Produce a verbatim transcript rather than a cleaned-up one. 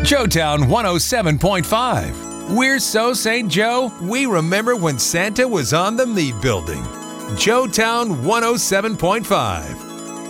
Joetown one oh seven point five. We're so Saint Joe, we remember when Santa was on the Mead Building. Joetown one oh seven point five.